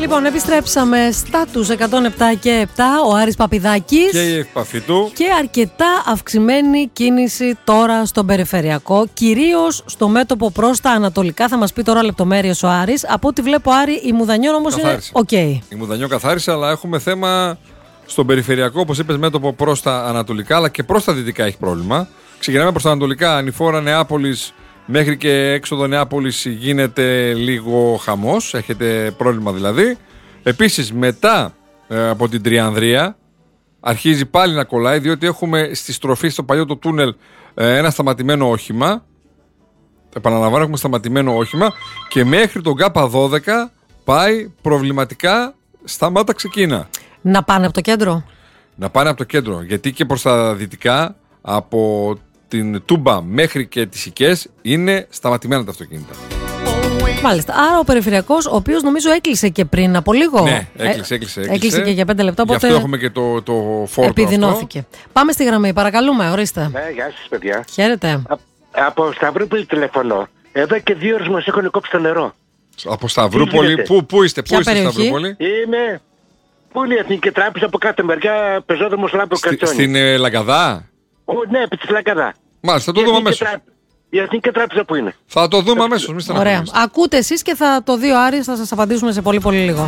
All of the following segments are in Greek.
Λοιπόν, επιστρέψαμε στα τους 107 και 7, ο Άρης Παπηδάκης και η επαφή του. Και αρκετά αυξημένη κίνηση τώρα στον περιφερειακό, κυρίως στο μέτωπο προς τα ανατολικά. Θα μας πει τώρα λεπτομέρειες ο Άρης. Από ό,τι βλέπω, Άρη, η Μουδανιών όμως είναι οκ. Η Μουδανιών καθάρισε, αλλά έχουμε θέμα στον περιφερειακό, όπως είπες, μέτωπο προς τα ανατολικά, αλλά και προς τα δυτικά έχει πρόβλημα. Ξεκινάμε προς τα ανατολικά, ανηφόρα Νεάπολης μέχρι και έξοδο Νεάπολης γίνεται λίγο χαμός, έχετε πρόβλημα δηλαδή. Επίσης μετά από την Τριανδρία αρχίζει πάλι να κολλάει, διότι έχουμε στη στροφή στο παλιό το τούνελ ένα σταματημένο όχημα. Επαναλαμβάνω, έχουμε σταματημένο όχημα και μέχρι τον ΚΑΠΑ 12 πάει προβληματικά, σταμάτα ξεκίνα. Να πάνε από το κέντρο. Να πάνε από το κέντρο, γιατί και προς τα δυτικά από την Τούμπα μέχρι και τις Σικές είναι σταματημένα τα αυτοκίνητα. Μάλιστα. Άρα ο περιφερειακός, ο οποίος νομίζω έκλεισε και πριν από λίγο. Ναι, έκλεισε. Έκλεισε και για 5 λεπτά. Γι' αυτό έχουμε και το φόρτο. Επιδεινώθηκε. Αυτό. Πάμε στη γραμμή, παρακαλούμε, ορίστε. Ναι, γεια σας, παιδιά. Χαίρετε. Από Σταυρούπολη τηλεφωνώ. Εδώ και 2 ώρες μας έχουν κόψει το νερό. Από Σταυρούπολη, πού είστε Σταυρούπολη? Είμαι. Πού είναι η Εθνική Τράπεζα, από κάθε μεριά, πεζόδρομος Λάμπρο Κατσόνη. Στην Λαγκαδά? Ναι, επί της Λαγκαδά. Μάλιστα, θα το δούμε αμέσως. Η Εθνική Τράπεζα που είναι. Θα το δούμε αμέσως. Ωραία. Ακούτε εσείς και θα το δει ο Άρης, θα σας απαντήσουμε σε πολύ πολύ λίγο.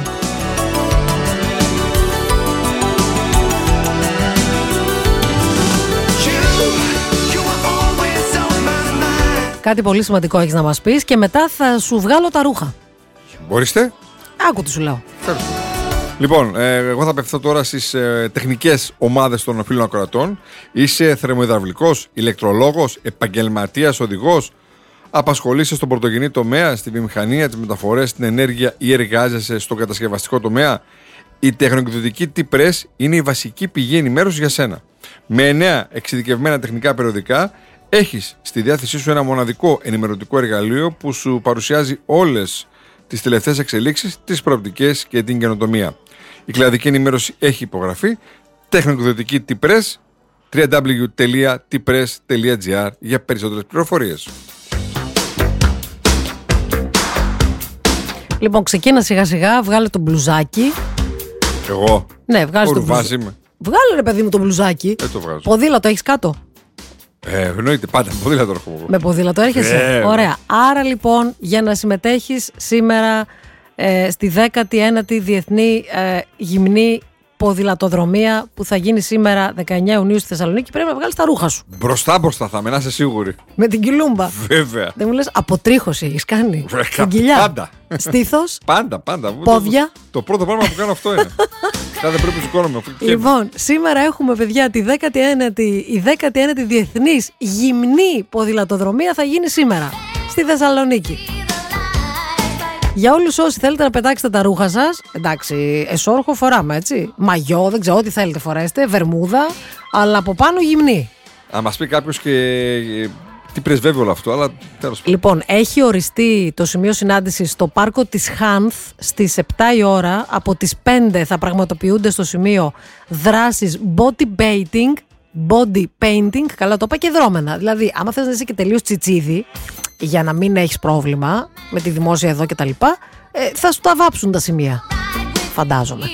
Κάτι πολύ σημαντικό έχεις να μας πεις και μετά θα σου βγάλω τα ρούχα. Μπορείστε? Άκου τι σου λέω. Λοιπόν, εγώ θα απευθυνθώ τώρα στις τεχνικές ομάδες των φίλων ακροατών. Είσαι θερμοϊδραυλικός, ηλεκτρολόγος, επαγγελματίας οδηγός, απασχολείσαι στον πρωτογενή τομέα, στη βιομηχανία, τις μεταφορές, στην ενέργεια ή εργάζεσαι στο κατασκευαστικό τομέα. Η τεχνοεκδοτική T-Press είναι η βασική πηγή ενημέρωσης για σένα. Με 9 εξειδικευμένα τεχνικά περιοδικά, έχεις στη διάθεσή σου ένα μοναδικό ενημερωτικό εργαλείο που σου παρουσιάζει όλες τις τελευταίες εξελίξεις, τις προοπτικές και την καινοτομία. Η κλαδική ενημέρωση έχει υπογραφεί. Τεχνοεκδοτική T-Press, www.tpress.gr για περισσότερες πληροφορίες. Λοιπόν, ξεκίνα σιγά σιγά, βγάλε το μπλουζάκι. Εγώ? Ναι, βγάλε το μπλουζάκι. Βγάλε ρε παιδί μου το μπλουζάκι. Το βγάζω. Ποδήλατο έχεις κάτω? Εννοείται, πάντα με ποδήλατο έρχομαι. Με ποδήλατο έρχεσαι? Ωραία. Άρα λοιπόν, για να συμμετέχεις σήμερα στη 19η Διεθνή Γυμνή Ποδηλατοδρομία που θα γίνει σήμερα 19 Ιουνίου στη Θεσσαλονίκη, πρέπει να βγάλεις τα ρούχα σου. Μπροστά θα είμαι, να είσαι σίγουρη. Με την κοιλούμπα. Βέβαια. Δεν μου λες αποτρίχωση έχεις κάνει? Την κοιλιά. Πάντα. Στήθος. Πάντα. Πόδια. Το πρώτο πράγμα που κάνω αυτό είναι. Κάθε πρέπει να σηκώνομαι. Λοιπόν, σήμερα έχουμε, παιδιά, η 19η Διεθνής Γυμνή Ποδηλατοδρομία θα γίνει σήμερα στη Θεσσαλονίκη. Για όλους όσοι θέλετε να πετάξετε τα ρούχα σας, εντάξει, εσώρουχο φοράμε, έτσι. Μαγιό, δεν ξέρω, ό,τι θέλετε φορέστε, βερμούδα, αλλά από πάνω γυμνή. Αν μας πει κάποιος και τι πρεσβεύει όλο αυτό, αλλά τέλος πάντων. Λοιπόν, έχει οριστεί το σημείο συνάντησης στο πάρκο της Χάνθ στις 7 η ώρα. Από τις 5 θα πραγματοποιούνται στο σημείο δράσεις body painting, καλά το είπα, και δρόμενα. Δηλαδή, άμα θες να είσαι και τελείως τσιτσίδι, για να μην έχεις πρόβλημα με τη δημόσια εδώ και τα λοιπά, θα σου τα βάψουν τα σημεία, φαντάζομαι.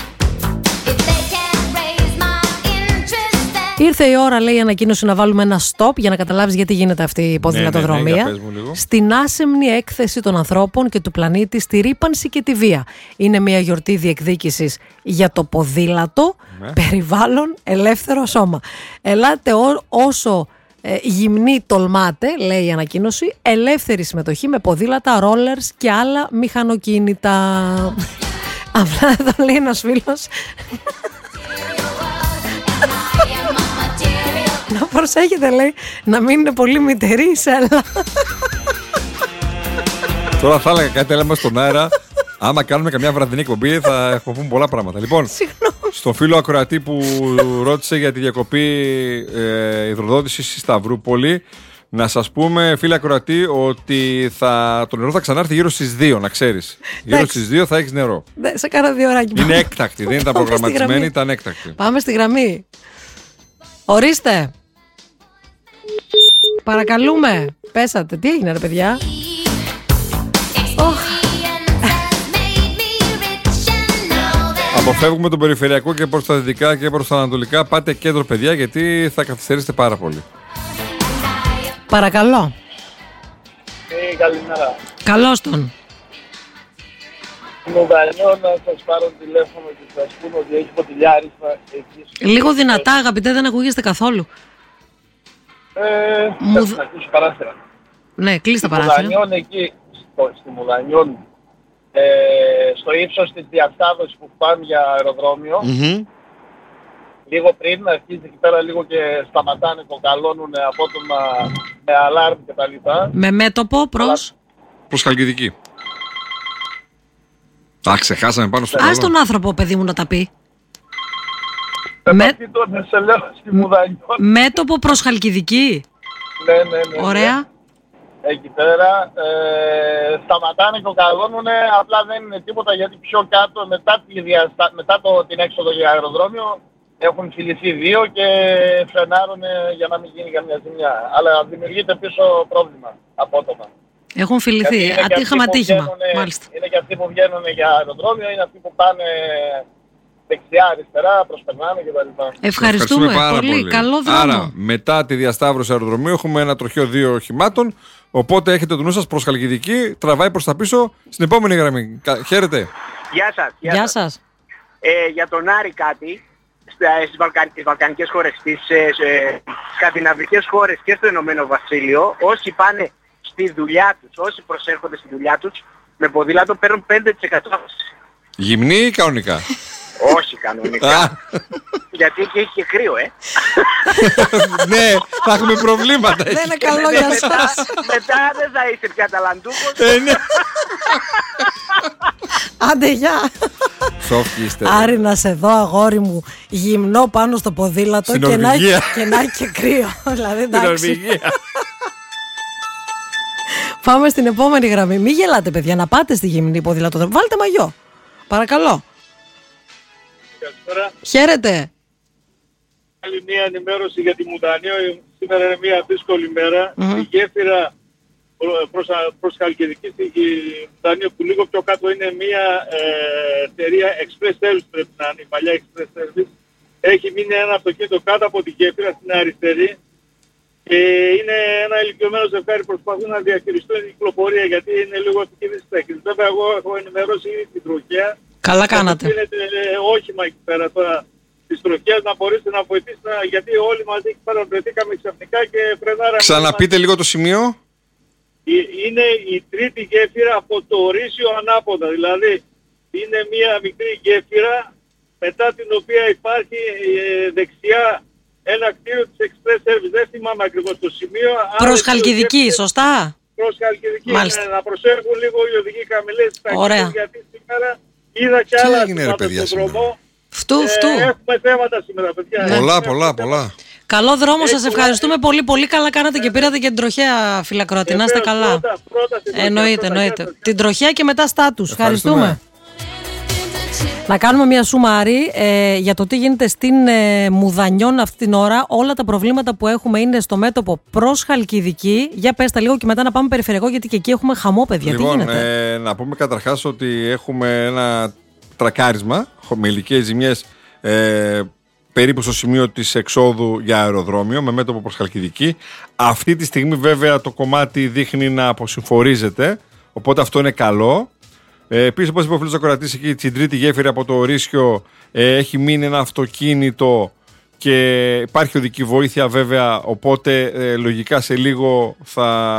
Ήρθε η ώρα, λέει η ανακοίνωση, να βάλουμε ένα stop για να καταλάβεις γιατί γίνεται αυτή η ποδηλατοδρομία. Ναι, στην άσεμνη έκθεση των ανθρώπων και του πλανήτη στη ρύπανση και τη βία. Είναι μια γιορτή διεκδίκησης για το ποδήλατο, περιβάλλον, ελεύθερο σώμα. Ελάτε όσο γυμνοί τολμάτε, λέει η ανακοίνωση, ελεύθερη συμμετοχή με ποδήλατα, rollers και άλλα μηχανοκίνητα. Απλά εδώ λέει ένας φίλος να προσέχετε, λέει, να μην είναι πολύ μητερή η σέλα. Τώρα θα έλεγα κάτι, λέμε στον αέρα. Άμα κάνουμε καμιά βραδινή εκπομπή θα πούμε πολλά πράγματα. Λοιπόν, στον φίλο ακροατή που ρώτησε για τη διακοπή υδροδότησης στη Σταυρούπολη, να σας πούμε, φίλε ακροατή, ότι το νερό θα ξανάρθει γύρω στις 2, να ξέρεις. Γύρω στις 2 θα έχεις νερό. Σε κάνα 2 ωράκι. Είναι έκτακτη, δεν ήταν προγραμματισμένη, ήταν έκτακτη. Πάμε στη γραμμή. Ορίστε. Παρακαλούμε. Πέσατε. Τι έγινε, ρε παιδιά? Αποφεύγουμε τον περιφερειακό και προς τα δυτικά και προς τα ανατολικά. Πάτε κέντρο, παιδιά, γιατί θα καθυστερήσετε πάρα πολύ. Παρακαλώ. Καλημέρα. Καλώς τον. Μου δανειώ να σας πάρω τηλέφωνο και σας πούμε ότι έχει ποτηλιάρισμα εκεί. Λίγο δυνατά, αγαπητέ, δεν ακούγεστε καθόλου. Θα ακούσω παράθυρα. Ναι, κλείστε Στη παράθυρα. Μουδανιών εκεί, στη Μουδανιών, στο ύψος της διαστάδωσης που πάμε για αεροδρόμιο, λίγο πριν αρχίζει εκεί πέρα λίγο και σταματάνε, κοκαλώνουν απότομα με αλάρμ και τα λοιπά. Με μέτωπο προς... Προς Χαλκιδική. Τα ξεχάσαμε πάνω στο Ας καλό. τον άνθρωπο, παιδί μου, να τα πει. Τι τότε σε λέω στη Μουδανιών. Μέτωπο προς Χαλκιδική. Ναι. Ωραία. Εκεί πέρα σταματάνε, κοκαλώνουνε, απλά δεν είναι τίποτα γιατί πιο κάτω μετά την έξοδο για αεροδρόμιο έχουν φιληθεί δύο και φρενάρουν για να μην γίνει καμιά ζημιά. Αλλά δημιουργείται πίσω πρόβλημα απότομα. Έχουν φιληθεί. Είχαμε ατύχημα. Μάλιστα. Είναι και αυτοί που βγαίνουν για αεροδρόμιο, είναι αυτοί που πάνε δεξιά, αριστερά, προσπερνάνε κτλ. Ευχαριστούμε πάρα πολύ. Καλό δρόμο. Άρα, μετά τη διασταύρωση αεροδρομίου έχουμε ένα τροχαίο 2 οχημάτων. Οπότε έχετε το νου σας προς Χαλκιδική, τραβάει προς τα πίσω στην επόμενη γραμμή. Χαίρετε. Γεια σας. Γεια σας. Για τον Άρη κάτι, στις βαλκανικές χώρες, στις σκανδιναβικές χώρες και στο Ηνωμένο Βασίλειο, όσοι πάνε στη δουλειά τους, όσοι προσέρχονται στη δουλειά τους, με ποδήλατο παίρνουν 5%. Γυμνή ή κανονικά? Όχι κανονικά. Γιατί εκεί έχει και κρύο, Ναι, θα έχουμε προβλήματα. Δεν είναι καλό για σας. Μετά δεν θα είσαι πια ταλαντούχος. Ναι. Άντε, γεια. Σόφκι είστε. Άρη, να σε δω, αγόρι μου, γυμνό πάνω στο ποδήλατο Στην και να Νορβηγία. έχει και κρύο. Δηλαδή, Στην εντάξει. Νορβηγία. Πάμε στην επόμενη γραμμή. Μην γελάτε, παιδιά, να πάτε στη γυμνή ποδήλατο. Βάλτε μαγιό. Παρακαλώ. Καλησπέρα. Χαίρετε. Άλλη μια ενημέρωση για τη Μουδανιό. Σήμερα είναι μια δύσκολη μέρα. Η γέφυρα προς Χαλκιδική στη Μουδανιό, που λίγο πιο κάτω είναι μια εταιρεία Express Service, πρέπει να είναι η παλιά Express Service. Έχει μείνει ένα αυτοκίνητο κάτω από τη γέφυρα στην αριστερή και είναι ένα ηλικιωμένο ζευγάρι, προσπαθούν να διαχειριστούν την κυκλοφορία γιατί είναι λίγο επικίνδυνη τέχνη. Βέβαια, εγώ έχω ενημερώσει ήδη την τροχέα. Καλά κάνατε. Είναι όχημα εκεί πέρα τώρα της τροχέας να μπορείτε να βοηθήσετε, γιατί όλοι μαζί εκεί πέρα βρεθήκαμε ξαφνικά και φρενάραμε. Ξαναπείτε λίγο το σημείο. Είναι η τρίτη γέφυρα από το Ρήσιο ανάποδα. Δηλαδή είναι μια μικρή γέφυρα μετά την οποία υπάρχει δεξιά ένα κτίριο της Express Service. Δεν θυμάμαι ακριβώς το σημείο. Προς Χαλκιδική, σωστά. Προς Χαλκιδική. Να προσέχουν λίγο οι οδηγοί χαμηλές ταχύτητες, γιατί σήμερα είδα και άλλα σημάδια στον δρόμο. Φτού. Έχουμε θέματα σήμερα, παιδιά. Πολλά. Καλό δρόμο, σας ευχαριστούμε πολύ. Πολύ καλά κάνατε και πήρατε και την τροχέα, φιλακροατή. Να είστε καλά. Εννοείται. Την τροχέα και μετά στάτους. Ευχαριστούμε. Να κάνουμε μια σουμάρη για το τι γίνεται στην Μουδανιών αυτή την ώρα. Όλα τα προβλήματα που έχουμε είναι στο μέτωπο προς Χαλκιδική. Για πες τα λίγο και μετά να πάμε περιφερειακό, γιατί και εκεί έχουμε χαμό, παιδιά. Λοιπόν, τι γίνεται? να πούμε καταρχάς ότι έχουμε ένα τρακάρισμα με ηλικές ζημιές περίπου στο σημείο της εξόδου για αεροδρόμιο με μέτωπο προς Χαλκιδική. Αυτή τη στιγμή βέβαια το κομμάτι δείχνει να αποσυμφορίζεται, οπότε αυτό είναι καλό. Επίσης, όπως είπε ο φίλος ακροατής, εκεί στην τρίτη γέφυρα από το Ρήσιο έχει μείνει ένα αυτοκίνητο και υπάρχει οδική βοήθεια βέβαια, οπότε λογικά σε λίγο θα